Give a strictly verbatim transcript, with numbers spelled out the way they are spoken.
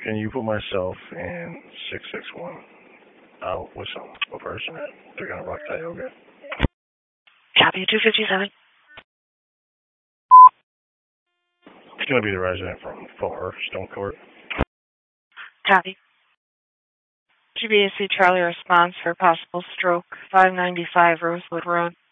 Can you put myself in six six one out with some a person that they're gonna rock that yoga? Copy two fifty-seven. It's gonna be the resident from Far Stone Court. Copy. G B A C Charlie response for possible stroke, five ninety-five Rosewood Road.